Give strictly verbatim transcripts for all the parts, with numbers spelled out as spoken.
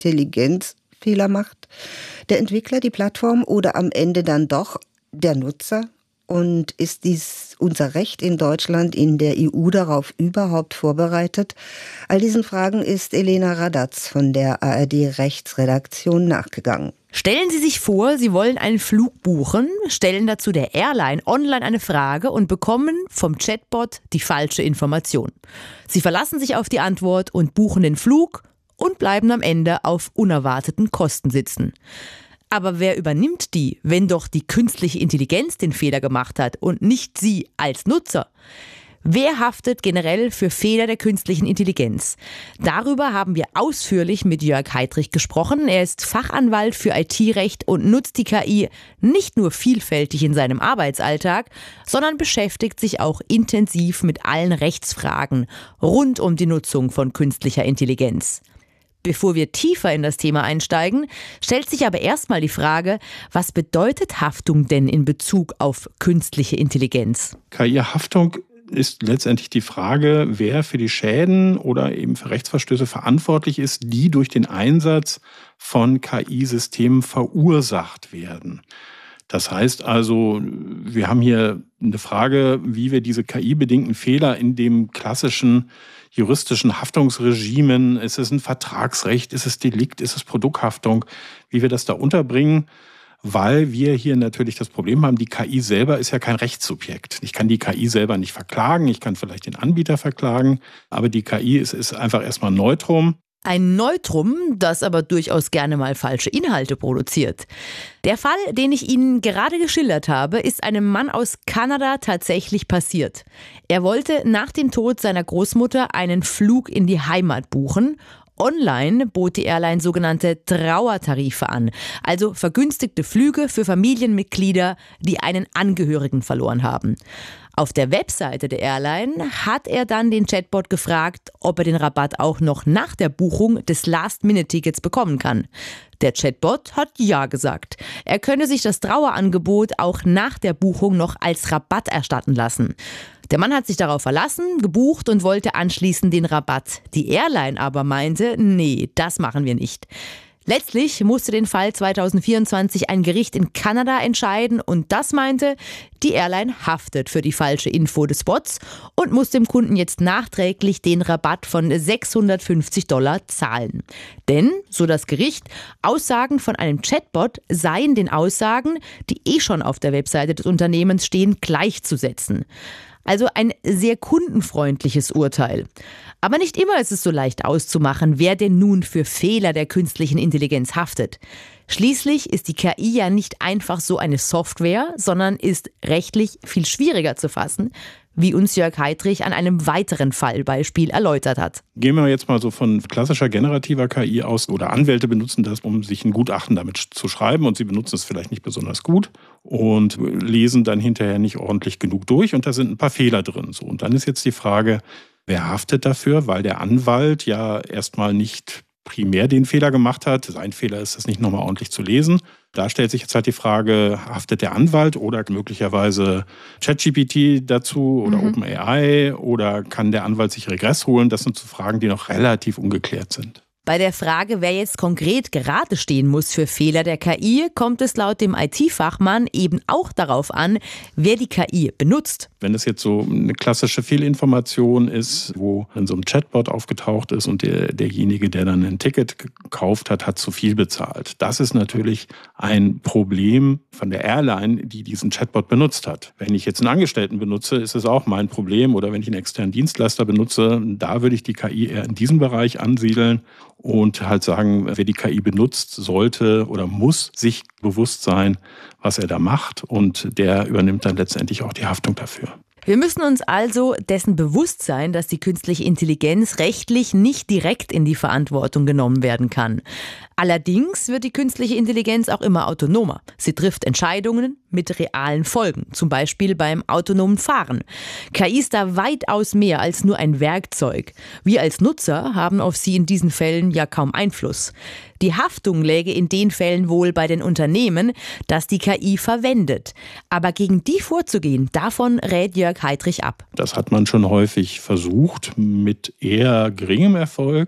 Intelligenz Fehler macht? Der Entwickler, die Plattform oder am Ende dann doch der Nutzer? Und ist dies unser Recht in Deutschland, in der E U darauf überhaupt vorbereitet? All diesen Fragen ist Elena Radatz von der A R D-Rechtsredaktion nachgegangen. Stellen Sie sich vor, Sie wollen einen Flug buchen, stellen dazu der Airline online eine Frage und bekommen vom Chatbot die falsche Information. Sie verlassen sich auf die Antwort und buchen den Flug und bleiben am Ende auf unerwarteten Kosten sitzen. Aber wer übernimmt die, wenn doch die künstliche Intelligenz den Fehler gemacht hat und nicht Sie als Nutzer? Wer haftet generell für Fehler der künstlichen Intelligenz? Darüber haben wir ausführlich mit Jörg Heidrich gesprochen. Er ist Fachanwalt für I T-Recht und nutzt die K I nicht nur vielfältig in seinem Arbeitsalltag, sondern beschäftigt sich auch intensiv mit allen Rechtsfragen rund um die Nutzung von künstlicher Intelligenz. Bevor wir tiefer in das Thema einsteigen, stellt sich aber erstmal die Frage, was bedeutet Haftung denn in Bezug auf künstliche Intelligenz? K I-Haftung ist letztendlich die Frage, wer für die Schäden oder eben für Rechtsverstöße verantwortlich ist, die durch den Einsatz von K I-Systemen verursacht werden. Das heißt also, wir haben hier eine Frage, wie wir diese K I-bedingten Fehler in dem klassischen juristischen Haftungsregimen, ist es ein Vertragsrecht, ist es Delikt, ist es Produkthaftung, wie wir das da unterbringen, weil wir hier natürlich das Problem haben, die K I selber ist ja kein Rechtssubjekt. Ich kann die K I selber nicht verklagen, ich kann vielleicht den Anbieter verklagen, aber die K I ist, ist einfach erstmal ein Neutrum. Ein Neutrum, das aber durchaus gerne mal falsche Inhalte produziert. Der Fall, den ich Ihnen gerade geschildert habe, ist einem Mann aus Kanada tatsächlich passiert. Er wollte nach dem Tod seiner Großmutter einen Flug in die Heimat buchen. Online bot die Airline sogenannte Trauertarife an, also vergünstigte Flüge für Familienmitglieder, die einen Angehörigen verloren haben. Auf der Webseite der Airline hat er dann den Chatbot gefragt, ob er den Rabatt auch noch nach der Buchung des Last-Minute-Tickets bekommen kann. Der Chatbot hat ja gesagt. Er könne sich das Trauerangebot auch nach der Buchung noch als Rabatt erstatten lassen. Der Mann hat sich darauf verlassen, gebucht und wollte anschließend den Rabatt. Die Airline aber meinte, nee, das machen wir nicht. Letztlich musste den Fall zwanzig vierundzwanzig ein Gericht in Kanada entscheiden und das meinte, die Airline haftet für die falsche Info des Bots und muss dem Kunden jetzt nachträglich den Rabatt von sechshundertfünfzig Dollar zahlen. Denn, so das Gericht, Aussagen von einem Chatbot seien den Aussagen, die eh schon auf der Webseite des Unternehmens stehen, gleichzusetzen. Also ein sehr kundenfreundliches Urteil. Aber nicht immer ist es so leicht auszumachen, wer denn nun für Fehler der künstlichen Intelligenz haftet. Schließlich ist die K I ja nicht einfach so eine Software, sondern ist rechtlich viel schwieriger zu fassen, wie uns Jörg Heidrich an einem weiteren Fallbeispiel erläutert hat. Gehen wir jetzt mal so von klassischer generativer K I aus, oder Anwälte benutzen das, um sich ein Gutachten damit zu schreiben und sie benutzen es vielleicht nicht besonders gut und lesen dann hinterher nicht ordentlich genug durch und da sind ein paar Fehler drin. So, und dann ist jetzt die Frage, wer haftet dafür, weil der Anwalt ja erstmal nicht primär den Fehler gemacht hat. Sein Fehler ist es nicht nochmal ordentlich zu lesen. Da stellt sich jetzt halt die Frage, haftet der Anwalt oder möglicherweise ChatGPT dazu oder mhm. OpenAI oder kann der Anwalt sich Regress holen? Das sind so Fragen, die noch relativ ungeklärt sind. Bei der Frage, wer jetzt konkret gerade stehen muss für Fehler der K I, kommt es laut dem I T-Fachmann eben auch darauf an, wer die K I benutzt. Wenn es jetzt so eine klassische Fehlinformation ist, wo in so einem Chatbot aufgetaucht ist und der, derjenige, der dann ein Ticket gekauft hat, hat zu viel bezahlt. Das ist natürlich ein Problem von der Airline, die diesen Chatbot benutzt hat. Wenn ich jetzt einen Angestellten benutze, ist es auch mein Problem. Oder wenn ich einen externen Dienstleister benutze, da würde ich die K I eher in diesem Bereich ansiedeln. Und halt sagen, wer die K I benutzt, sollte oder muss sich bewusst sein, was er da macht. Und der übernimmt dann letztendlich auch die Haftung dafür. Wir müssen uns also dessen bewusst sein, dass die künstliche Intelligenz rechtlich nicht direkt in die Verantwortung genommen werden kann. Allerdings wird die künstliche Intelligenz auch immer autonomer. Sie trifft Entscheidungen mit realen Folgen, zum Beispiel beim autonomen Fahren. K I ist da weitaus mehr als nur ein Werkzeug. Wir als Nutzer haben auf sie in diesen Fällen ja kaum Einfluss. Die Haftung läge in den Fällen wohl bei den Unternehmen, das die K I verwendet. Aber gegen die vorzugehen, davon rät Jörg Heidrich ab. Das hat man schon häufig versucht, mit eher geringem Erfolg.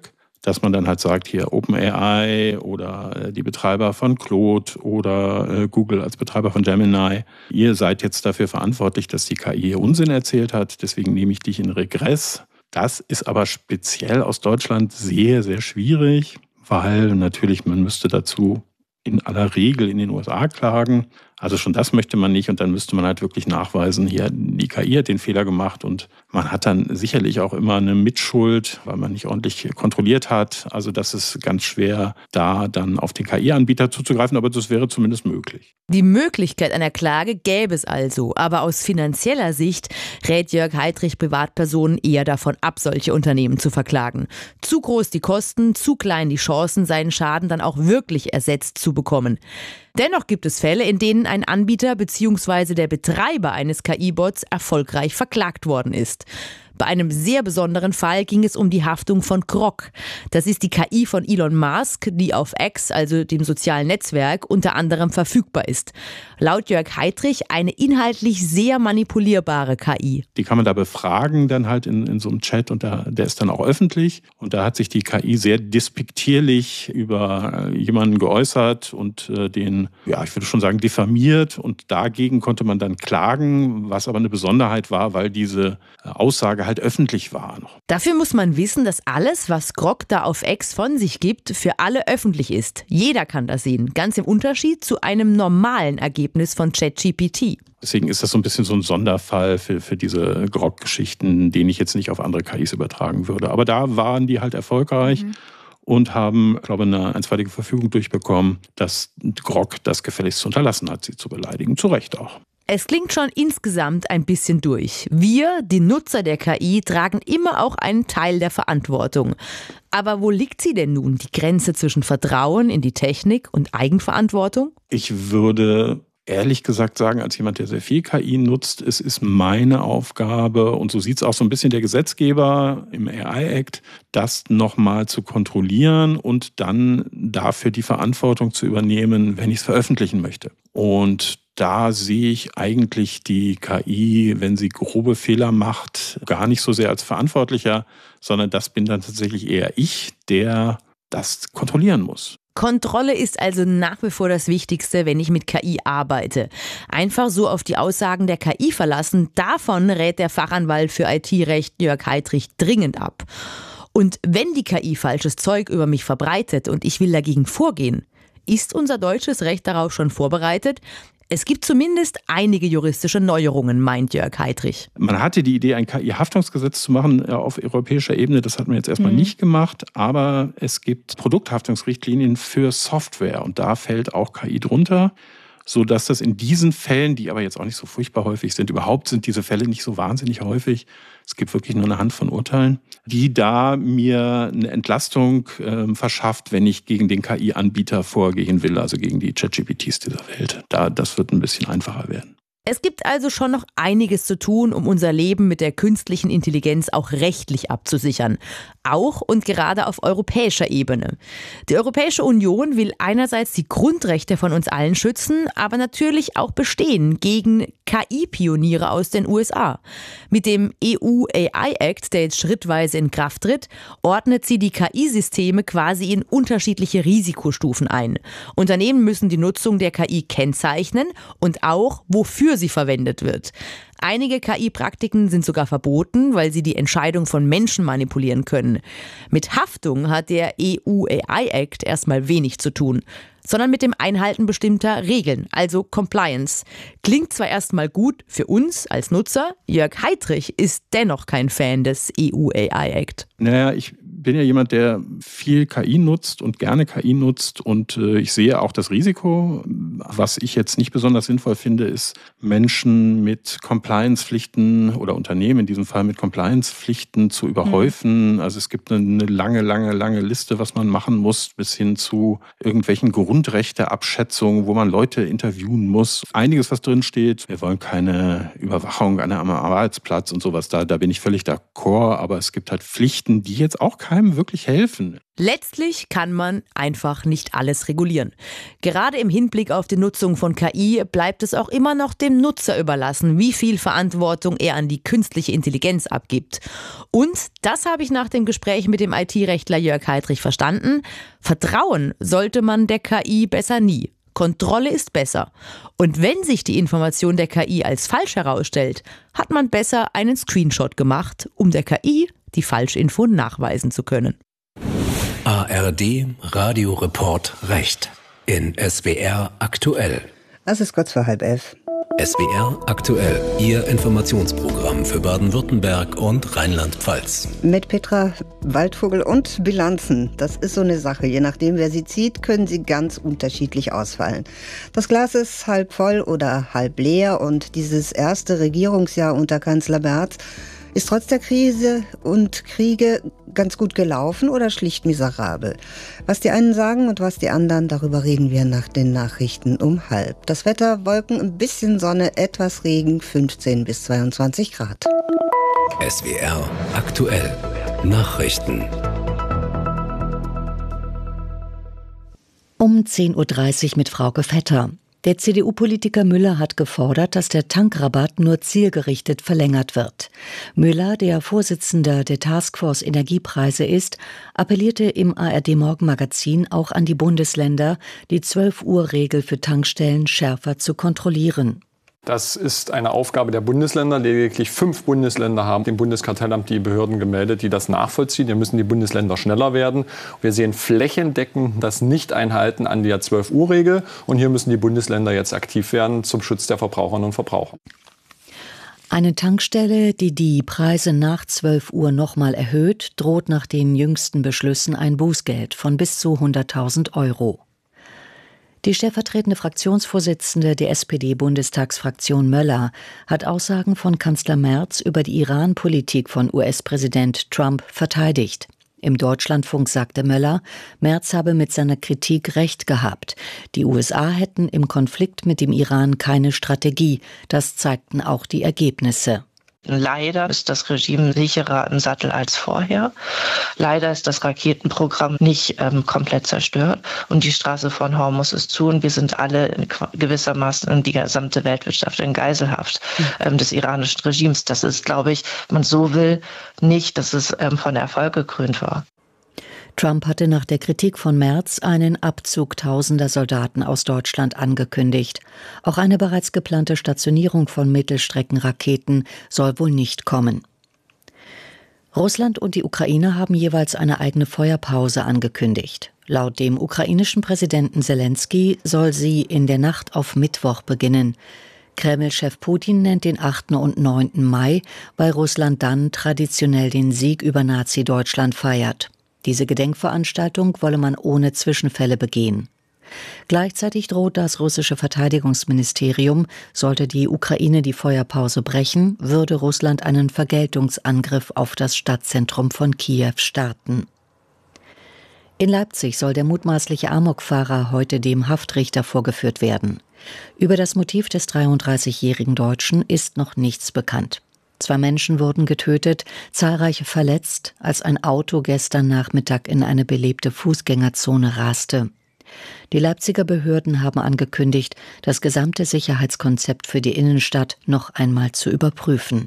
dass man dann halt sagt, hier OpenAI oder die Betreiber von Claude oder Google als Betreiber von Gemini, ihr seid jetzt dafür verantwortlich, dass die K I hier Unsinn erzählt hat, deswegen nehme ich dich in Regress. Das ist aber speziell aus Deutschland sehr, sehr schwierig, weil natürlich man müsste dazu in aller Regel in den U S A klagen. Also schon das möchte man nicht und dann müsste man halt wirklich nachweisen, hier die K I hat den Fehler gemacht und man hat dann sicherlich auch immer eine Mitschuld, weil man nicht ordentlich kontrolliert hat. Also das ist ganz schwer, da dann auf den K I-Anbieter zuzugreifen, aber das wäre zumindest möglich. Die Möglichkeit einer Klage gäbe es also, aber aus finanzieller Sicht rät Jörg Heidrich Privatpersonen eher davon ab, solche Unternehmen zu verklagen. Zu groß die Kosten, zu klein die Chancen, seinen Schaden dann auch wirklich ersetzt zu bekommen. Dennoch gibt es Fälle, in denen ein Anbieter bzw. der Betreiber eines K I-Bots erfolgreich verklagt worden ist. Bei einem sehr besonderen Fall ging es um die Haftung von Grok. Das ist die K I von Elon Musk, die auf X, also dem sozialen Netzwerk, unter anderem verfügbar ist. Laut Jörg Heidrich eine inhaltlich sehr manipulierbare K I. Die kann man da befragen, dann halt in, in so einem Chat und da, der ist dann auch öffentlich. Und da hat sich die K I sehr despektierlich über jemanden geäußert und äh, den, ja, ich würde schon sagen, diffamiert. Und dagegen konnte man dann klagen, was aber eine Besonderheit war, weil diese Aussage halt öffentlich war noch. Dafür muss man wissen, dass alles, was Grok da auf X von sich gibt, für alle öffentlich ist. Jeder kann das sehen, ganz im Unterschied zu einem normalen Ergebnis von ChatGPT. Deswegen ist das so ein bisschen so ein Sonderfall für, für diese Grok-Geschichten, den ich jetzt nicht auf andere K Is übertragen würde. Aber da waren die halt erfolgreich. Mhm. Und haben, glaube ich, eine einstweilige Verfügung durchbekommen, dass Grok das gefälligst unterlassen hat, sie zu beleidigen. Zu Recht auch. Es klingt schon insgesamt ein bisschen durch. Wir, die Nutzer der K I, tragen immer auch einen Teil der Verantwortung. Aber wo liegt sie denn nun, die Grenze zwischen Vertrauen in die Technik und Eigenverantwortung? Ich würde ehrlich gesagt sagen, als jemand, der sehr viel K I nutzt, es ist meine Aufgabe, und so sieht es auch so ein bisschen der Gesetzgeber im A I-Act, das nochmal zu kontrollieren und dann dafür die Verantwortung zu übernehmen, wenn ich es veröffentlichen möchte. Und da sehe ich eigentlich die K I, wenn sie grobe Fehler macht, gar nicht so sehr als Verantwortlicher, sondern das bin dann tatsächlich eher ich, der das kontrollieren muss. Kontrolle ist also nach wie vor das Wichtigste, wenn ich mit K I arbeite. Einfach so auf die Aussagen der K I verlassen, davon rät der Fachanwalt für I T-Recht Jörg Heidrich dringend ab. Und wenn die K I falsches Zeug über mich verbreitet und ich will dagegen vorgehen, ist unser deutsches Recht darauf schon vorbereitet? Es gibt zumindest einige juristische Neuerungen, meint Jörg Heidrich. Man hatte die Idee, ein K I-Haftungsgesetz zu machen auf europäischer Ebene. Das hat man jetzt erstmal mhm. nicht gemacht. Aber es gibt Produkthaftungsrichtlinien für Software. Und da fällt auch K I drunter, sodass das in diesen Fällen, die aber jetzt auch nicht so furchtbar häufig sind, überhaupt sind diese Fälle nicht so wahnsinnig häufig. Es gibt wirklich nur eine Hand von Urteilen, die da mir eine Entlastung äh, verschafft, wenn ich gegen den K I-Anbieter vorgehen will, also gegen die ChatGPTs dieser Welt. Da, das wird ein bisschen einfacher werden. Es gibt also schon noch einiges zu tun, um unser Leben mit der künstlichen Intelligenz auch rechtlich abzusichern. Auch und gerade auf europäischer Ebene. Die Europäische Union will einerseits die Grundrechte von uns allen schützen, aber natürlich auch bestehen gegen K I-Pioniere aus den U S A. Mit dem E U A I-Act, der jetzt schrittweise in Kraft tritt, ordnet sie die K I-Systeme quasi in unterschiedliche Risikostufen ein. Unternehmen müssen die Nutzung der K I kennzeichnen und auch, wofür sie verwendet wird. Einige K I-Praktiken sind sogar verboten, weil sie die Entscheidung von Menschen manipulieren können. Mit Haftung hat der E U A I-Act erstmal wenig zu tun, sondern mit dem Einhalten bestimmter Regeln, also Compliance. Klingt zwar erstmal gut für uns als Nutzer, Jörg Heidrich ist dennoch kein Fan des E U A I-Act. Naja, ich bin ja jemand, der viel K I nutzt und gerne K I nutzt und äh, ich sehe auch das Risiko. Was ich jetzt nicht besonders sinnvoll finde, ist Menschen mit Compliance-Pflichten oder Unternehmen in diesem Fall mit Compliance-Pflichten zu überhäufen. Mhm. Also es gibt eine, eine lange, lange, lange Liste, was man machen muss, bis hin zu irgendwelchen Gerüchten Grundrechteabschätzung, wo man Leute interviewen muss. Einiges, was drin steht. Wir wollen keine Überwachung an einem Arbeitsplatz und sowas. Da, da bin ich völlig d'accord. Aber es gibt halt Pflichten, die jetzt auch keinem wirklich helfen. Letztlich kann man einfach nicht alles regulieren. Gerade im Hinblick auf die Nutzung von K I bleibt es auch immer noch dem Nutzer überlassen, wie viel Verantwortung er an die künstliche Intelligenz abgibt. Und das habe ich nach dem Gespräch mit dem I T-Rechtler Jörg Heidrich verstanden. Vertrauen sollte man der K I besser nie. Kontrolle ist besser. Und wenn sich die Information der K I als falsch herausstellt, hat man besser einen Screenshot gemacht, um der K I die Falschinfo nachweisen zu können. A R D Radioreport Recht in S W R aktuell. Es ist kurz vor halb elf. S W R aktuell, Ihr Informationsprogramm für Baden-Württemberg und Rheinland-Pfalz. Mit Petra Waldvogel und Bilanzen. Das ist so eine Sache. Je nachdem, wer sie zieht, können sie ganz unterschiedlich ausfallen. Das Glas ist halb voll oder halb leer und dieses erste Regierungsjahr unter Kanzler Merz ist trotz der Krise und Kriege ganz gut gelaufen oder schlicht miserabel? Was die einen sagen und was die anderen, darüber reden wir nach den Nachrichten um halb. Das Wetter, Wolken, ein bisschen Sonne, etwas Regen, fünfzehn bis zweiundzwanzig Grad. S W R aktuell Nachrichten. Um zehn Uhr dreißig mit Frauke Vetter. Der C D U-Politiker Müller hat gefordert, dass der Tankrabatt nur zielgerichtet verlängert wird. Müller, der Vorsitzender der Taskforce Energiepreise ist, appellierte im A R D-Morgenmagazin auch an die Bundesländer, die zwölf Uhr Regel für Tankstellen schärfer zu kontrollieren. Das ist eine Aufgabe der Bundesländer. Lediglich fünf Bundesländer haben dem Bundeskartellamt die Behörden gemeldet, die das nachvollziehen. Hier müssen die Bundesländer schneller werden. Wir sehen flächendeckend das Nicht-Einhalten an der zwölf Uhr Regel. Und hier müssen die Bundesländer jetzt aktiv werden zum Schutz der Verbraucherinnen und Verbraucher. Eine Tankstelle, die die Preise nach zwölf Uhr nochmal erhöht, droht nach den jüngsten Beschlüssen ein Bußgeld von bis zu hunderttausend Euro. Die stellvertretende Fraktionsvorsitzende der S P D-Bundestagsfraktion Möller hat Aussagen von Kanzler Merz über die Iran-Politik von U S-Präsident Trump verteidigt. Im Deutschlandfunk sagte Möller, Merz habe mit seiner Kritik recht gehabt. Die U S A hätten im Konflikt mit dem Iran keine Strategie. Das zeigten auch die Ergebnisse. Leider ist das Regime sicherer im Sattel als vorher. Leider ist das Raketenprogramm nicht ähm, komplett zerstört und die Straße von Hormuz ist zu und wir sind alle in gewissermaßen in die gesamte Weltwirtschaft in Geiselhaft ähm, des iranischen Regimes. Das ist, glaube ich, man so will nicht, dass es ähm, von Erfolg gekrönt war. Trump hatte nach der Kritik von Merz einen Abzug tausender Soldaten aus Deutschland angekündigt. Auch eine bereits geplante Stationierung von Mittelstreckenraketen soll wohl nicht kommen. Russland und die Ukraine haben jeweils eine eigene Feuerpause angekündigt. Laut dem ukrainischen Präsidenten Selenskyj soll sie in der Nacht auf Mittwoch beginnen. Kreml-Chef Putin nennt den achten und neunten Mai, weil Russland dann traditionell den Sieg über Nazi-Deutschland feiert. Diese Gedenkveranstaltung wolle man ohne Zwischenfälle begehen. Gleichzeitig droht das russische Verteidigungsministerium, sollte die Ukraine die Feuerpause brechen, würde Russland einen Vergeltungsangriff auf das Stadtzentrum von Kiew starten. In Leipzig soll der mutmaßliche Amokfahrer heute dem Haftrichter vorgeführt werden. Über das Motiv des dreiunddreißigjährigen Deutschen ist noch nichts bekannt. Zwei Menschen wurden getötet, zahlreiche verletzt, als ein Auto gestern Nachmittag in eine belebte Fußgängerzone raste. Die Leipziger Behörden haben angekündigt, das gesamte Sicherheitskonzept für die Innenstadt noch einmal zu überprüfen.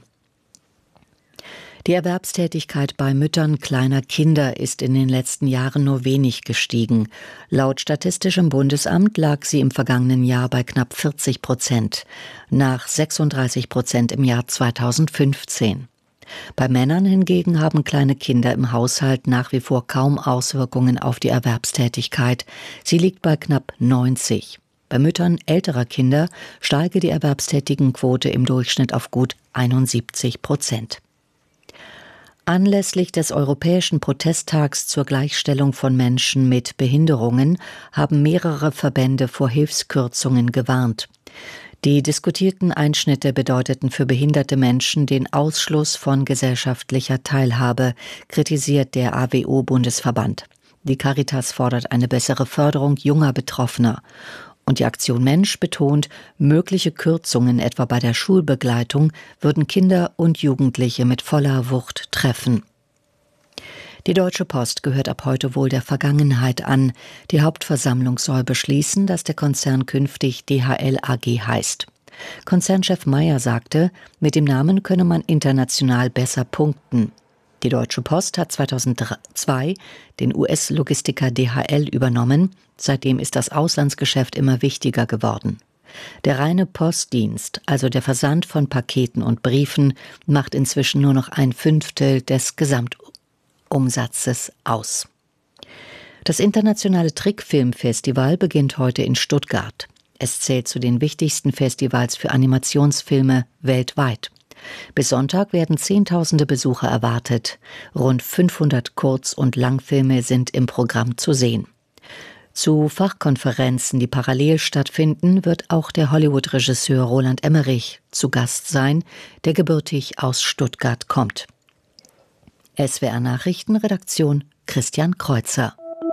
Die Erwerbstätigkeit bei Müttern kleiner Kinder ist in den letzten Jahren nur wenig gestiegen. Laut Statistischem Bundesamt lag sie im vergangenen Jahr bei knapp vierzig Prozent, nach sechsunddreißig Prozent im Jahr zweitausendfünfzehn. Bei Männern hingegen haben kleine Kinder im Haushalt nach wie vor kaum Auswirkungen auf die Erwerbstätigkeit. Sie liegt bei knapp neunzig. Bei Müttern älterer Kinder steige die Erwerbstätigenquote im Durchschnitt auf gut einundsiebzig Prozent. Anlässlich des Europäischen Protesttags zur Gleichstellung von Menschen mit Behinderungen haben mehrere Verbände vor Hilfskürzungen gewarnt. Die diskutierten Einschnitte bedeuteten für behinderte Menschen den Ausschluss von gesellschaftlicher Teilhabe, kritisiert der A W O-Bundesverband. Die Caritas fordert eine bessere Förderung junger Betroffener. Und die Aktion Mensch betont, mögliche Kürzungen etwa bei der Schulbegleitung würden Kinder und Jugendliche mit voller Wucht treffen. Die Deutsche Post gehört ab heute wohl der Vergangenheit an. Die Hauptversammlung soll beschließen, dass der Konzern künftig D H L A G heißt. Konzernchef Meyer sagte, mit dem Namen könne man international besser punkten. Die Deutsche Post hat zweitausendzwei den U S-Logistiker D H L übernommen. Seitdem ist das Auslandsgeschäft immer wichtiger geworden. Der reine Postdienst, also der Versand von Paketen und Briefen, macht inzwischen nur noch ein Fünftel des Gesamtumsatzes aus. Das internationale Trickfilmfestival beginnt heute in Stuttgart. Es zählt zu den wichtigsten Festivals für Animationsfilme weltweit. Bis Sonntag werden Zehntausende Besucher erwartet. Rund fünfhundert Kurz- und Langfilme sind im Programm zu sehen. Zu Fachkonferenzen, die parallel stattfinden, wird auch der Hollywood-Regisseur Roland Emmerich zu Gast sein, der gebürtig aus Stuttgart kommt. S W R Nachrichtenredaktion Christian Kreuzer.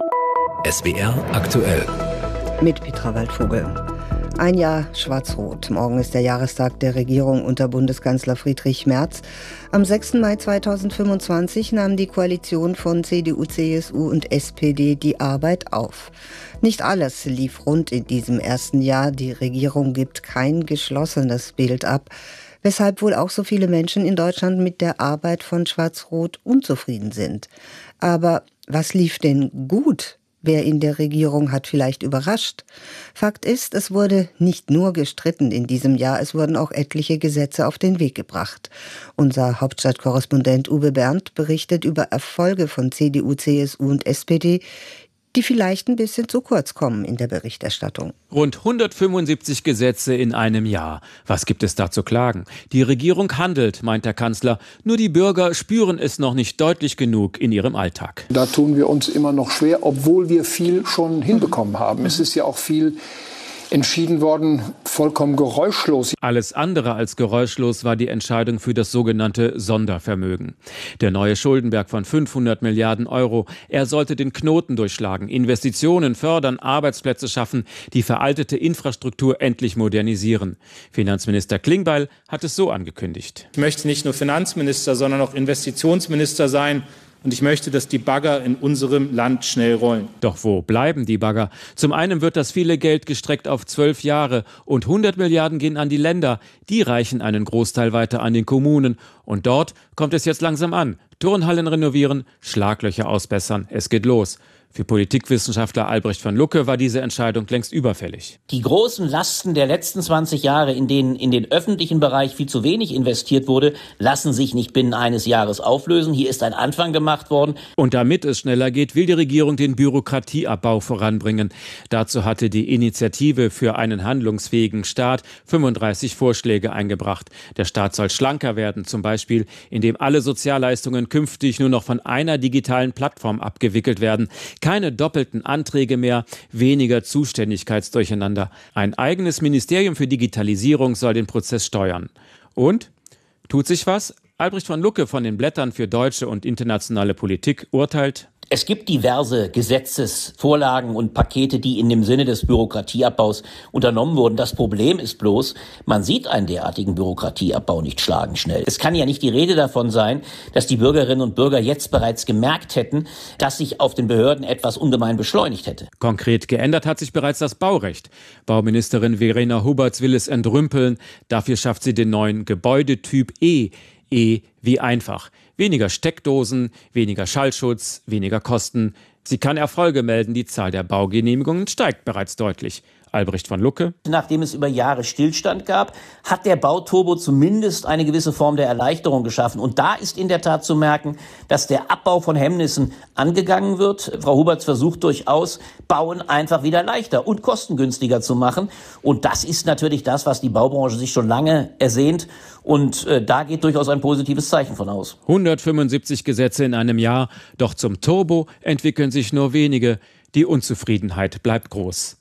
S W R aktuell. Mit Petra Waldvogel. Ein Jahr Schwarz-Rot. Morgen ist der Jahrestag der Regierung unter Bundeskanzler Friedrich Merz. Am sechsten Mai zweitausendfünfundzwanzig nahm die Koalition von C D U, C S U und S P D die Arbeit auf. Nicht alles lief rund in diesem ersten Jahr. Die Regierung gibt kein geschlossenes Bild ab, weshalb wohl auch so viele Menschen in Deutschland mit der Arbeit von Schwarz-Rot unzufrieden sind. Aber was lief denn gut? Wer in der Regierung hat vielleicht überrascht? Fakt ist, es wurde nicht nur gestritten in diesem Jahr, es wurden auch etliche Gesetze auf den Weg gebracht. Unser Hauptstadtkorrespondent Uwe Berndt berichtet über Erfolge von C D U, C S U und S P D, die vielleicht ein bisschen zu kurz kommen in der Berichterstattung. Rund hundertfünfundsiebzig Gesetze in einem Jahr. Was gibt es da zu klagen? Die Regierung handelt, meint der Kanzler. Nur die Bürger spüren es noch nicht deutlich genug in ihrem Alltag. Da tun wir uns immer noch schwer, obwohl wir viel schon hinbekommen haben. Es ist ja auch viel entschieden worden, vollkommen geräuschlos. Alles andere als geräuschlos war die Entscheidung für das sogenannte Sondervermögen. Der neue Schuldenberg von fünfhundert Milliarden Euro. Er sollte den Knoten durchschlagen, Investitionen fördern, Arbeitsplätze schaffen, die veraltete Infrastruktur endlich modernisieren. Finanzminister Klingbeil hat es so angekündigt. Ich möchte nicht nur Finanzminister, sondern auch Investitionsminister sein. Und ich möchte, dass die Bagger in unserem Land schnell rollen. Doch wo bleiben die Bagger? Zum einen wird das viele Geld gestreckt auf zwölf Jahre und hundert Milliarden gehen an die Länder. Die reichen einen Großteil weiter an den Kommunen. Und dort kommt es jetzt langsam an. Turnhallen renovieren, Schlaglöcher ausbessern. Es geht los. Für Politikwissenschaftler Albrecht von Lucke war diese Entscheidung längst überfällig. Die großen Lasten der letzten zwanzig Jahre, in denen in den öffentlichen Bereich viel zu wenig investiert wurde, lassen sich nicht binnen eines Jahres auflösen. Hier ist ein Anfang gemacht worden. Und damit es schneller geht, will die Regierung den Bürokratieabbau voranbringen. Dazu hatte die Initiative für einen handlungsfähigen Staat fünfunddreißig Vorschläge eingebracht. Der Staat soll schlanker werden, zum Beispiel, indem alle Sozialleistungen künftig nur noch von einer digitalen Plattform abgewickelt werden. Keine doppelten Anträge mehr, weniger Zuständigkeitsdurcheinander. Ein eigenes Ministerium für Digitalisierung soll den Prozess steuern. Und? Tut sich was? Albrecht von Lucke von den Blättern für deutsche und internationale Politik urteilt: Es gibt diverse Gesetzesvorlagen und Pakete, die in dem Sinne des Bürokratieabbaus unternommen wurden. Das Problem ist bloß, man sieht einen derartigen Bürokratieabbau nicht schlagenschnell. Es kann ja nicht die Rede davon sein, dass die Bürgerinnen und Bürger jetzt bereits gemerkt hätten, dass sich auf den Behörden etwas ungemein beschleunigt hätte. Konkret geändert hat sich bereits das Baurecht. Bauministerin Verena Huberts will es entrümpeln. Dafür schafft sie den neuen Gebäudetyp E. E wie einfach. Weniger Steckdosen, weniger Schallschutz, weniger Kosten. Sie kann Erfolge melden, die Zahl der Baugenehmigungen steigt bereits deutlich. Albrecht von Lucke: Nachdem es über Jahre Stillstand gab, hat der Bauturbo zumindest eine gewisse Form der Erleichterung geschaffen. Und da ist in der Tat zu merken, dass der Abbau von Hemmnissen angegangen wird. Frau Huberts versucht durchaus, Bauen einfach wieder leichter und kostengünstiger zu machen. Und das ist natürlich das, was die Baubranche sich schon lange ersehnt. Und äh, da geht durchaus ein positives Zeichen von aus. hundertfünfundsiebzig Gesetze in einem Jahr, doch zum Turbo entwickeln sich nur wenige. Die Unzufriedenheit bleibt groß.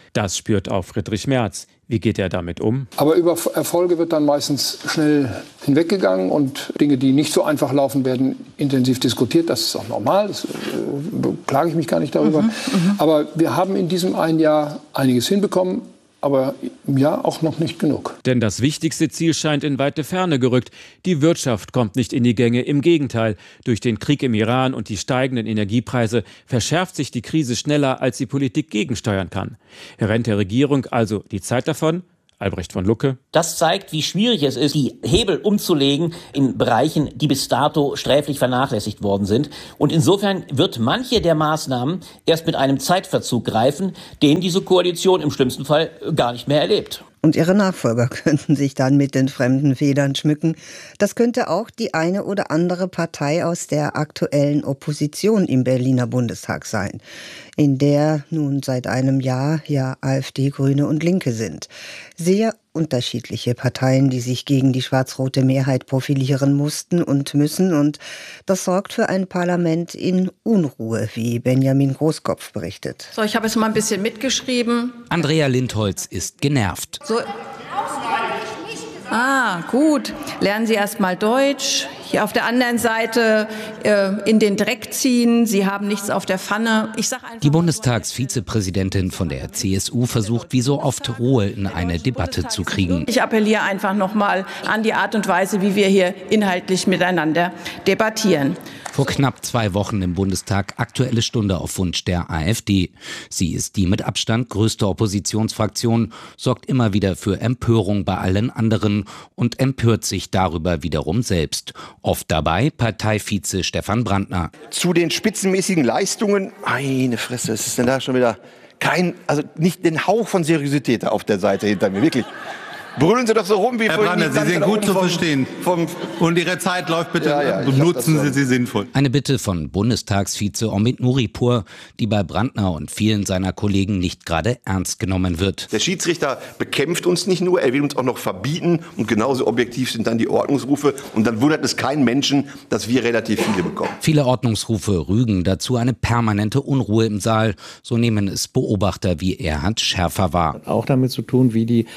Das spürt auch Friedrich Merz. Wie geht er damit um? Aber über Erfolge wird dann meistens schnell hinweggegangen und Dinge, die nicht so einfach laufen, werden intensiv diskutiert. Das ist auch normal, das äh, beklage ich mich gar nicht darüber. Mhm, aber wir haben in diesem einen Jahr einiges hinbekommen. Aber im Jahr auch noch nicht genug. Denn das wichtigste Ziel scheint in weite Ferne gerückt. Die Wirtschaft kommt nicht in die Gänge. Im Gegenteil, durch den Krieg im Iran und die steigenden Energiepreise verschärft sich die Krise schneller, als die Politik gegensteuern kann. Rennt der Regierung also die Zeit davon? Albrecht von Lucke. Das zeigt, wie schwierig es ist, die Hebel umzulegen in Bereichen, die bis dato sträflich vernachlässigt worden sind. Und insofern wird manche der Maßnahmen erst mit einem Zeitverzug greifen, den diese Koalition im schlimmsten Fall gar nicht mehr erlebt. Und ihre Nachfolger könnten sich dann mit den fremden Federn schmücken. Das könnte auch die eine oder andere Partei aus der aktuellen Opposition im Berliner Bundestag sein, in der nun seit einem Jahr ja AfD, Grüne und Linke sind. Sehr unterschiedliche Parteien, die sich gegen die schwarz-rote Mehrheit profilieren mussten und müssen. Und das sorgt für ein Parlament in Unruhe, wie Benjamin Großkopf berichtet. So, ich habe jetzt mal ein bisschen mitgeschrieben. Andrea Lindholz ist genervt. So. Ah, gut. Lernen Sie erst mal Deutsch. Hier auf der anderen Seite äh, in den Dreck ziehen. Sie haben nichts auf der Pfanne. Ich sag einfach, die Bundestagsvizepräsidentin von der C S U versucht wie so oft Ruhe in eine Debatte zu kriegen. Ich appelliere einfach noch mal an die Art und Weise, wie wir hier inhaltlich miteinander debattieren. Vor knapp zwei Wochen im Bundestag Aktuelle Stunde auf Wunsch der AfD. Sie ist die mit Abstand größte Oppositionsfraktion, sorgt immer wieder für Empörung bei allen anderen und empört sich darüber wiederum selbst. Oft dabei Parteivize Stefan Brandner. Zu den spitzenmäßigen Leistungen, meine Fresse, es ist denn da schon wieder kein, also nicht den Hauch von Seriosität auf der Seite hinter mir, wirklich. Brüllen Sie doch so rum wie Herr Brandner, Sie sind gut zu vom, verstehen. Vom und Ihre Zeit läuft bitte. Ja, ja, nutzen Sie sie sinnvoll. Eine Bitte von Bundestagsvize Omid Nuripur, die bei Brandner und vielen seiner Kollegen nicht gerade ernst genommen wird. Der Schiedsrichter bekämpft uns nicht nur, er will uns auch noch verbieten. Und genauso objektiv sind dann die Ordnungsrufe. Und dann wundert es keinen Menschen, dass wir relativ viele bekommen. Viele Ordnungsrufe rügen dazu eine permanente Unruhe im Saal. So nehmen es Beobachter wie Erhard Schärfer wahr. Auch damit zu tun, wie die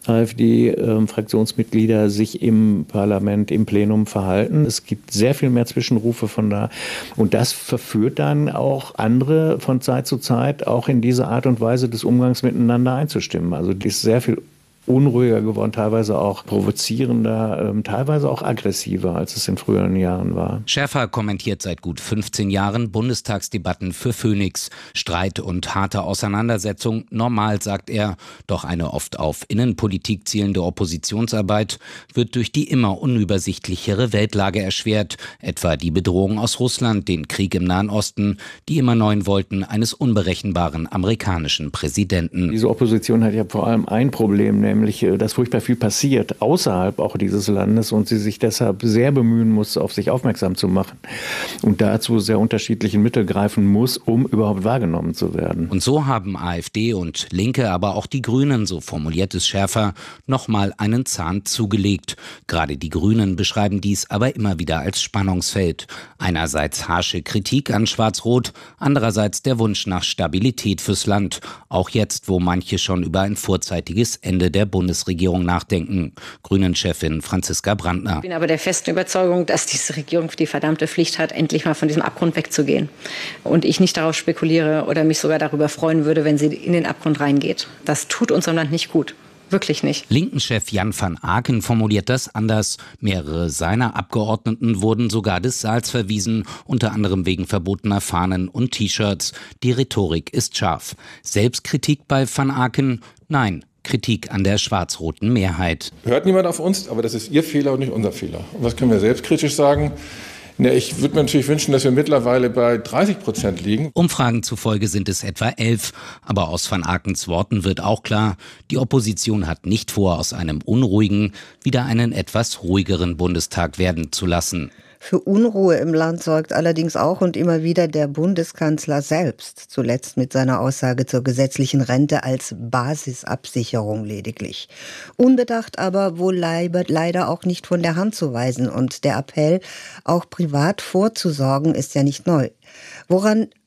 AfD-Fraktionsmitglieder sich im Parlament, im Plenum verhalten. Es gibt sehr viel mehr Zwischenrufe von da. Und das verführt dann auch andere von Zeit zu Zeit auch in diese Art und Weise des Umgangs miteinander einzustimmen. Also die ist sehr viel unruhiger geworden, teilweise auch provozierender, ähm, teilweise auch aggressiver, als es in früheren Jahren war. Schärfer kommentiert seit gut fünfzehn Jahren Bundestagsdebatten für Phoenix. Streit und harte Auseinandersetzung, normal, sagt er. Doch eine oft auf Innenpolitik zielende Oppositionsarbeit wird durch die immer unübersichtlichere Weltlage erschwert. Etwa die Bedrohung aus Russland, den Krieg im Nahen Osten, die immer neuen Wollten eines unberechenbaren amerikanischen Präsidenten. Diese Opposition hat ja vor allem ein Problem, nämlich nämlich, dass furchtbar viel passiert außerhalb auch dieses Landes und sie sich deshalb sehr bemühen muss, auf sich aufmerksam zu machen und dazu sehr unterschiedlichen Mittel greifen muss, um überhaupt wahrgenommen zu werden. Und so haben AfD und Linke, aber auch die Grünen, so formuliert es Schärfer, nochmal einen Zahn zugelegt. Gerade die Grünen beschreiben dies aber immer wieder als Spannungsfeld. Einerseits harsche Kritik an Schwarz-Rot, andererseits der Wunsch nach Stabilität fürs Land. Auch jetzt, wo manche schon über ein vorzeitiges Ende der Bundesregierung nachdenken. Grünen-Chefin Franziska Brandner. Ich bin aber der festen Überzeugung, dass diese Regierung die verdammte Pflicht hat, endlich mal von diesem Abgrund wegzugehen. Und ich nicht darauf spekuliere oder mich sogar darüber freuen würde, wenn sie in den Abgrund reingeht. Das tut unserem Land nicht gut. Wirklich nicht. Linken-Chef Jan van Aken formuliert das anders. Mehrere seiner Abgeordneten wurden sogar des Saals verwiesen, unter anderem wegen verbotener Fahnen und T-Shirts. Die Rhetorik ist scharf. Selbstkritik bei van Aken? Nein. Kritik an der schwarz-roten Mehrheit. Hört niemand auf uns, aber das ist Ihr Fehler und nicht unser Fehler. Und was können wir selbstkritisch sagen? Ja, ich würde mir natürlich wünschen, dass wir mittlerweile bei dreißig Prozent liegen. Umfragen zufolge sind es etwa elf. Aber aus van Akens Worten wird auch klar, die Opposition hat nicht vor, aus einem unruhigen wieder einen etwas ruhigeren Bundestag werden zu lassen. Für Unruhe im Land sorgt allerdings auch und immer wieder der Bundeskanzler selbst, zuletzt mit seiner Aussage zur gesetzlichen Rente als Basisabsicherung lediglich. Unbedacht aber wohl leider auch nicht von der Hand zu weisen und der Appell, auch privat vorzusorgen, ist ja nicht neu. Woran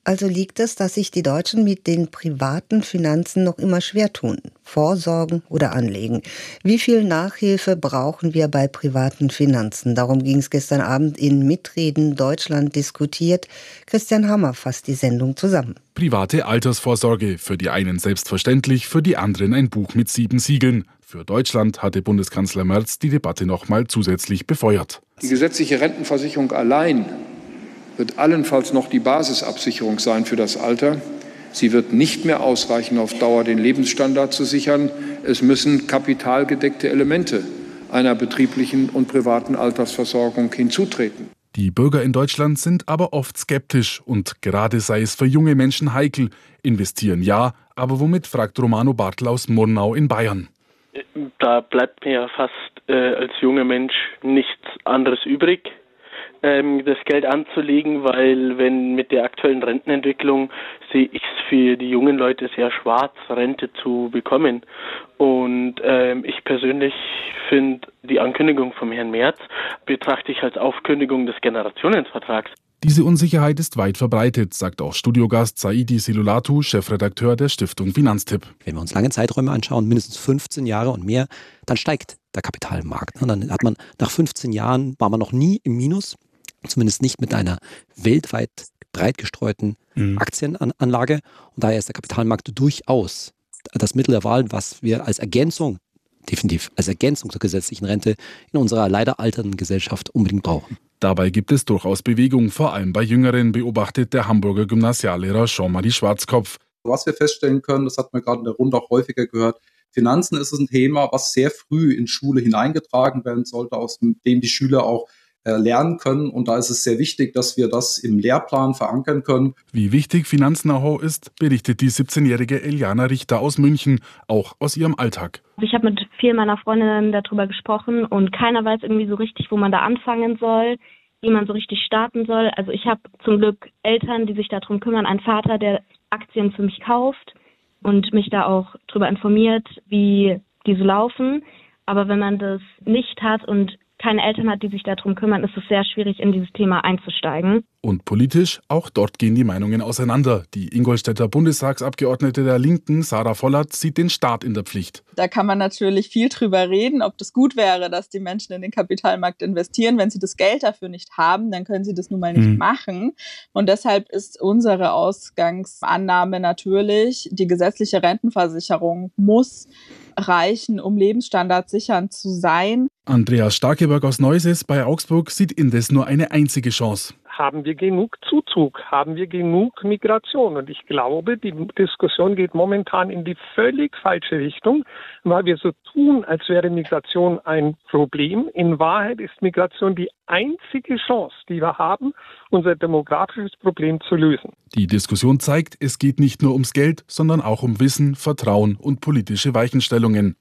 Also liegt es, dass sich die Deutschen mit den privaten Finanzen noch immer schwer tun, vorsorgen oder anlegen. Wie viel Nachhilfe brauchen wir bei privaten Finanzen? Darum ging es gestern Abend in Mitreden Deutschland diskutiert. Christian Hammer fasst die Sendung zusammen. Private Altersvorsorge, für die einen selbstverständlich, für die anderen ein Buch mit sieben Siegeln. Für Deutschland hatte Bundeskanzler Merz die Debatte nochmal zusätzlich befeuert. Die gesetzliche Rentenversicherung allein wird allenfalls noch die Basisabsicherung sein für das Alter. Sie wird nicht mehr ausreichen, auf Dauer den Lebensstandard zu sichern. Es müssen kapitalgedeckte Elemente einer betrieblichen und privaten Altersversorgung hinzutreten. Die Bürger in Deutschland sind aber oft skeptisch und gerade sei es für junge Menschen heikel. Investieren ja, aber womit, fragt Romano Bartl aus Murnau in Bayern. Da bleibt mir ja fast äh, als junger Mensch nichts anderes übrig, das Geld anzulegen, weil wenn mit der aktuellen Rentenentwicklung sehe ich es für die jungen Leute sehr schwarz, Rente zu bekommen. Und ähm, ich persönlich finde die Ankündigung vom Herrn Merz betrachte ich als Aufkündigung des Generationenvertrags. Diese Unsicherheit ist weit verbreitet, sagt auch Studiogast Saidi Silulatu, Chefredakteur der Stiftung Finanztipp. Wenn wir uns lange Zeiträume anschauen, mindestens fünfzehn Jahre und mehr, dann steigt der Kapitalmarkt. Und dann hat man nach fünfzehn Jahren, war man noch nie im Minus. Zumindest nicht mit einer weltweit breit gestreuten mhm. Aktienanlage. Und daher ist der Kapitalmarkt durchaus das Mittel der Wahl, was wir als Ergänzung, definitiv als Ergänzung zur gesetzlichen Rente in unserer leider alternden Gesellschaft unbedingt brauchen. Dabei gibt es durchaus Bewegung, vor allem bei Jüngeren, beobachtet der Hamburger Gymnasiallehrer Jean-Marie Schwarzkopf. Was wir feststellen können, das hat man gerade in der Runde auch häufiger gehört, Finanzen ist ein Thema, was sehr früh in Schule hineingetragen werden sollte, aus dem die Schüler auch lernen können. Und da ist es sehr wichtig, dass wir das im Lehrplan verankern können. Wie wichtig Finanz-Know-how ist, berichtet die siebzehnjährige Eliana Richter aus München, auch aus ihrem Alltag. Ich habe mit vielen meiner Freundinnen darüber gesprochen und keiner weiß irgendwie so richtig, wo man da anfangen soll, wie man so richtig starten soll. Also ich habe zum Glück Eltern, die sich darum kümmern, einen Vater, der Aktien für mich kauft und mich da auch darüber informiert, wie die so laufen. Aber wenn man das nicht hat und keine Eltern hat, die sich darum kümmern, ist es sehr schwierig, in dieses Thema einzusteigen. Und politisch, auch dort gehen die Meinungen auseinander. Die Ingolstädter Bundestagsabgeordnete der Linken, Sarah Vollert, sieht den Staat in der Pflicht. Da kann man natürlich viel drüber reden, ob das gut wäre, dass die Menschen in den Kapitalmarkt investieren. Wenn sie das Geld dafür nicht haben, dann können sie das nun mal nicht mhm. machen. Und deshalb ist unsere Ausgangsannahme natürlich, die gesetzliche Rentenversicherung muss reichen, um lebensstandardsichernd zu sein. Andreas Starkeberg aus Neuses bei Augsburg sieht indes nur eine einzige Chance. Haben wir genug Zuzug? Haben wir genug Migration? Und ich glaube, die Diskussion geht momentan in die völlig falsche Richtung, weil wir so tun, als wäre Migration ein Problem. In Wahrheit ist Migration die einzige Chance, die wir haben, unser demografisches Problem zu lösen. Die Diskussion zeigt, es geht nicht nur ums Geld, sondern auch um Wissen, Vertrauen und politische Weichenstellungen.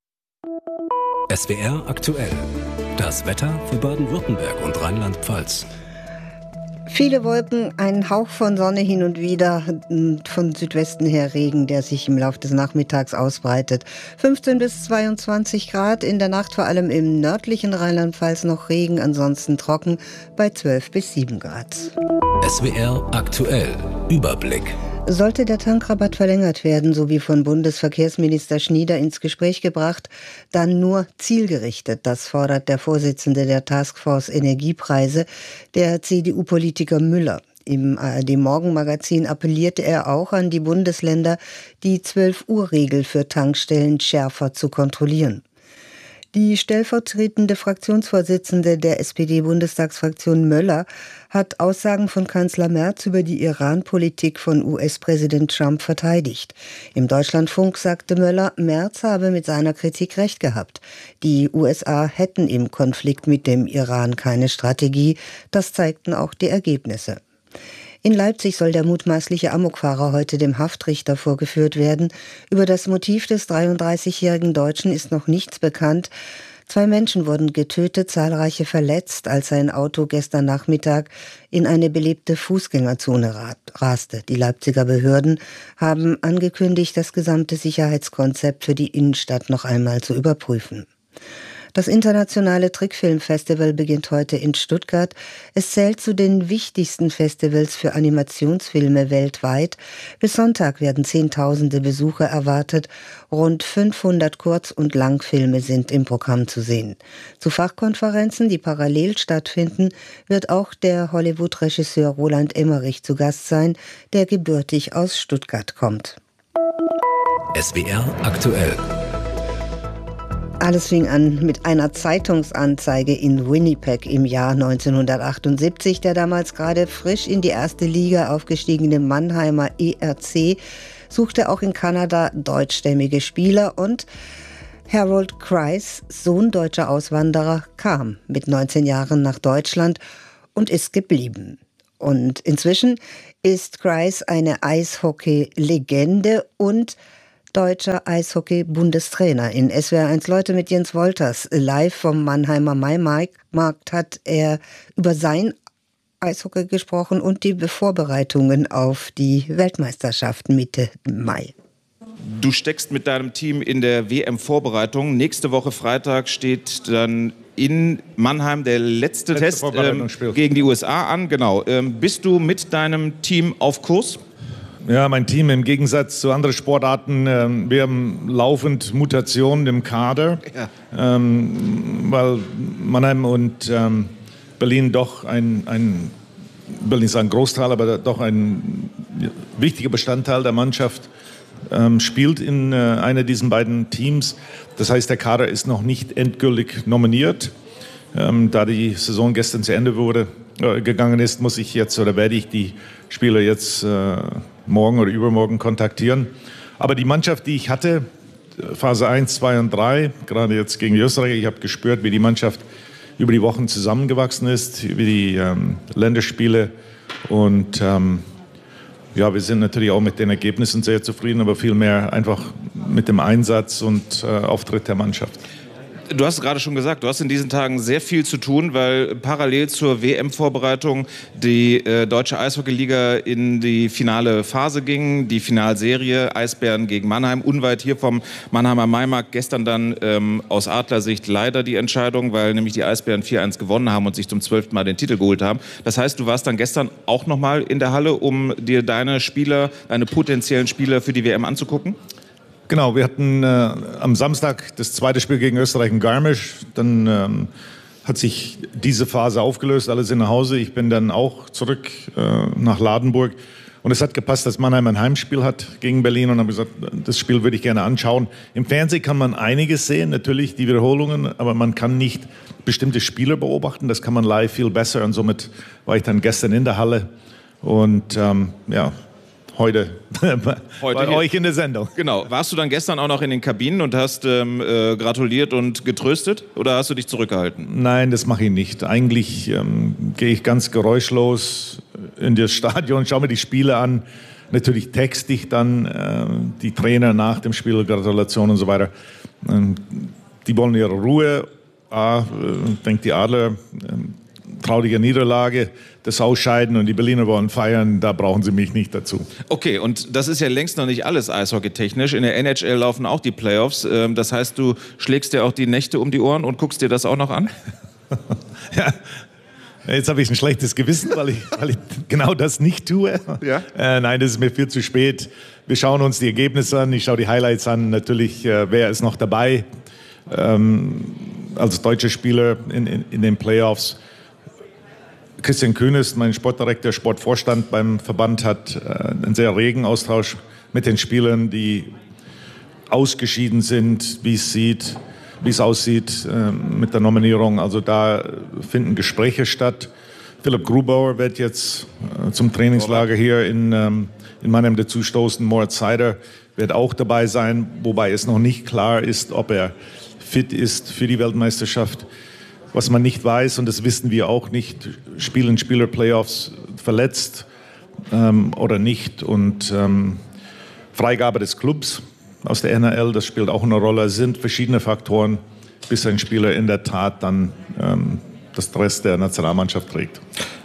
S W R aktuell. Das Wetter für Baden-Württemberg und Rheinland-Pfalz. Viele Wolken, ein Hauch von Sonne hin und wieder, von Südwesten her Regen, der sich im Laufe des Nachmittags ausbreitet. fünfzehn bis zweiundzwanzig Grad, in der Nacht vor allem im nördlichen Rheinland-Pfalz noch Regen, ansonsten trocken bei zwölf bis sieben Grad. S W R aktuell. Überblick. Sollte der Tankrabatt verlängert werden, so wie von Bundesverkehrsminister Schnieder ins Gespräch gebracht, dann nur zielgerichtet. Das fordert der Vorsitzende der Taskforce Energiepreise, der C D U-Politiker Müller. Im A R D-Morgenmagazin appellierte er auch an die Bundesländer, die zwölf-Uhr-Regel für Tankstellen schärfer zu kontrollieren. Die stellvertretende Fraktionsvorsitzende der S P D-Bundestagsfraktion Möller hat Aussagen von Kanzler Merz über die Iran-Politik von U S-Präsident Trump verteidigt. Im Deutschlandfunk sagte Möller, Merz habe mit seiner Kritik recht gehabt. Die U S A hätten im Konflikt mit dem Iran keine Strategie. Das zeigten auch die Ergebnisse. In Leipzig soll der mutmaßliche Amokfahrer heute dem Haftrichter vorgeführt werden. Über das Motiv des dreiunddreißigjährigen Deutschen ist noch nichts bekannt. Zwei Menschen wurden getötet, zahlreiche verletzt, als sein Auto gestern Nachmittag in eine belebte Fußgängerzone raste. Die Leipziger Behörden haben angekündigt, das gesamte Sicherheitskonzept für die Innenstadt noch einmal zu überprüfen. Das internationale Trickfilmfestival beginnt heute in Stuttgart. Es zählt zu den wichtigsten Festivals für Animationsfilme weltweit. Bis Sonntag werden Zehntausende Besucher erwartet. Rund fünfhundert Kurz- und Langfilme sind im Programm zu sehen. Zu Fachkonferenzen, die parallel stattfinden, wird auch der Hollywood-Regisseur Roland Emmerich zu Gast sein, der gebürtig aus Stuttgart kommt. S W R aktuell. Alles fing an mit einer Zeitungsanzeige in Winnipeg im Jahr neunzehnhundertachtundsiebzig. Der damals gerade frisch in die erste Liga aufgestiegene Mannheimer E R C suchte auch in Kanada deutschstämmige Spieler und Harold Kreis, Sohn deutscher Auswanderer, kam mit neunzehn Jahren nach Deutschland und ist geblieben. Und inzwischen ist Kreis eine Eishockey-Legende und deutscher Eishockey-Bundestrainer. In S W R eins Leute mit Jens Wolters live vom Mannheimer Maimarkt hat er über sein Eishockey gesprochen und die Vorbereitungen auf die Weltmeisterschaft Mitte Mai. Du steckst mit deinem Team in der W M-Vorbereitung. Nächste Woche Freitag steht dann in Mannheim der letzte, letzte Test ähm, gegen die U S A an. Genau. Ähm, bist du mit deinem Team auf Kurs? Ja, mein Team im Gegensatz zu anderen Sportarten, äh, wir haben laufend Mutationen im Kader, ja. ähm, weil Mannheim und ähm, Berlin doch ein, ein, ich will nicht sagen Großteil, aber doch ein wichtiger Bestandteil der Mannschaft ähm, spielt in äh, einer dieser beiden Teams. Das heißt, der Kader ist noch nicht endgültig nominiert. Ähm, da die Saison gestern zu Ende wurde, äh, gegangen ist, muss ich jetzt oder werde ich die Spieler jetzt äh, morgen oder übermorgen kontaktieren. Aber die Mannschaft, die ich hatte, Phase eins, zwei und drei, gerade jetzt gegen die Österreicher, ich habe gespürt, wie die Mannschaft über die Wochen zusammengewachsen ist, über die ähm, Länderspiele. Und ähm, ja, wir sind natürlich auch mit den Ergebnissen sehr zufrieden, aber vielmehr einfach mit dem Einsatz und äh, Auftritt der Mannschaft. Du hast gerade schon gesagt, du hast in diesen Tagen sehr viel zu tun, weil parallel zur W M-Vorbereitung die äh, Deutsche Eishockey-Liga in die finale Phase ging, die Finalserie Eisbären gegen Mannheim, unweit hier vom Mannheimer Maimarkt. Gestern dann ähm, aus Adlersicht leider die Entscheidung, weil nämlich die Eisbären vier eins gewonnen haben und sich zum zwölften Mal den Titel geholt haben. Das heißt, du warst dann gestern auch noch mal in der Halle, um dir deine Spieler, deine potenziellen Spieler für die W M anzugucken? Genau, wir hatten äh, am Samstag das zweite Spiel gegen Österreich in Garmisch. Dann ähm, hat sich diese Phase aufgelöst, alle sind nach Hause. Ich bin dann auch zurück äh, nach Ladenburg. Und es hat gepasst, dass Mannheim ein Heimspiel hat gegen Berlin. Und habe gesagt, das Spiel würde ich gerne anschauen. Im Fernsehen kann man einiges sehen, natürlich die Wiederholungen. Aber man kann nicht bestimmte Spieler beobachten. Das kann man live viel besser. Und somit war ich dann gestern in der Halle. Und ähm, ja... Heute, Heute bei hier. euch in der Sendung. Genau. Warst du dann gestern auch noch in den Kabinen und hast ähm, äh, gratuliert und getröstet? Oder hast du dich zurückgehalten? Nein, das mache ich nicht. Eigentlich ähm, gehe ich ganz geräuschlos in das Stadion, schaue mir die Spiele an. Natürlich texte ich dann äh, die Trainer nach dem Spiel, Gratulation und so weiter. Ähm, die wollen ihre Ruhe. Ah, äh, denkt die Adler, äh, traurige Niederlage, das Ausscheiden und die Berliner wollen feiern, da brauchen sie mich nicht dazu. Okay, und das ist ja längst noch nicht alles eishockeytechnisch. In der N H L laufen auch die Playoffs. Das heißt, du schlägst dir auch die Nächte um die Ohren und guckst dir das auch noch an? Ja, jetzt habe ich ein schlechtes Gewissen, weil ich, weil ich genau das nicht tue. Ja? Äh, nein, das ist mir viel zu spät. Wir schauen uns die Ergebnisse an, ich schaue die Highlights an. Natürlich, äh, wer ist noch dabei ähm, als deutscher Spieler in, in, in den Playoffs. Christian Kühnes, mein Sportdirektor, Sportvorstand beim Verband, hat äh, einen sehr regen Austausch mit den Spielern, die ausgeschieden sind, wie es sieht, wie es aussieht äh, mit der Nominierung. Also da finden Gespräche statt. Philipp Grubauer wird jetzt äh, zum Trainingslager hier in, ähm, in Mannheim dazustoßen. Moritz Seider wird auch dabei sein, wobei es noch nicht klar ist, ob er fit ist für die Weltmeisterschaft. Was man nicht weiß, und das wissen wir auch nicht, spielen Spieler Playoffs verletzt ähm, oder nicht. Und ähm, Freigabe des Clubs aus der N H L, das spielt auch eine Rolle. Es sind verschiedene Faktoren, bis ein Spieler in der Tat dann ähm, das Dress der Nationalmannschaft trägt.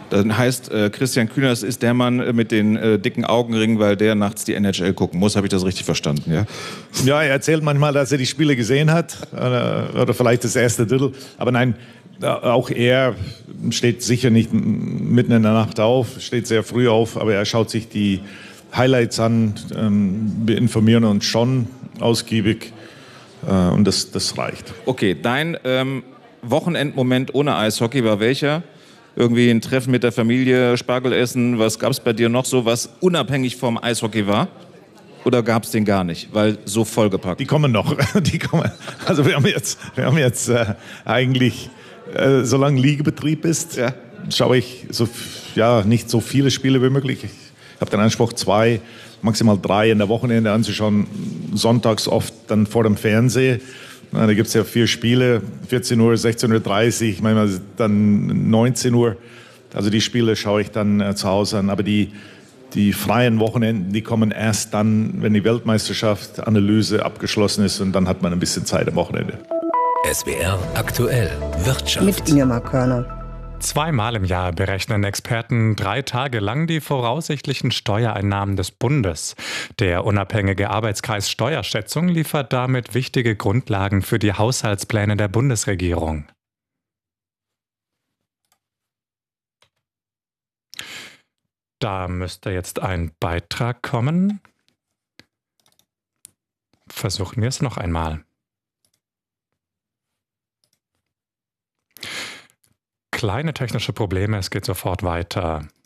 Dann heißt, äh, Christian Kühners ist der Mann äh, mit den äh, dicken Augenringen, weil der nachts die N H L gucken muss. Habe ich das richtig verstanden? Ja? Ja, er erzählt manchmal, dass er die Spiele gesehen hat. Oder, oder vielleicht das erste Drittel. Aber nein, auch er steht sicher nicht mitten in der Nacht auf, steht sehr früh auf, aber er schaut sich die Highlights an. Ähm, wir informieren uns schon ausgiebig äh, und das, das reicht. Okay, dein ähm, Wochenendmoment ohne Eishockey war welcher? Irgendwie ein Treffen mit der Familie, Spargel essen, was gab es bei dir noch so, was unabhängig vom Eishockey war? Oder gab es den gar nicht, weil so vollgepackt? Die kommen noch. Die kommen. Also wir haben jetzt, wir haben jetzt äh, eigentlich, äh, solange Ligabetrieb ist, ja. schaue ich so, ja, nicht so viele Spiele wie möglich. Ich habe den Anspruch, zwei, maximal drei in der Wochenende anzuschauen, sonntags oft dann vor dem Fernseher. Na, da gibt es ja vier Spiele, vierzehn Uhr, sechzehn Uhr dreißig, manchmal dann neunzehn Uhr. Also die Spiele schaue ich dann äh, zu Hause an. Aber die, die freien Wochenenden, die kommen erst dann, wenn die Weltmeisterschaft, Analyse abgeschlossen ist und dann hat man ein bisschen Zeit am Wochenende. S W R aktuell Wirtschaft. Mit Ingemar Körner. Zweimal im Jahr berechnen Experten drei Tage lang die voraussichtlichen Steuereinnahmen des Bundes. Der unabhängige Arbeitskreis Steuerschätzung liefert damit wichtige Grundlagen für die Haushaltspläne der Bundesregierung. Da müsste jetzt ein Beitrag kommen. Versuchen wir es noch einmal. Kleine technische Probleme, es geht sofort weiter.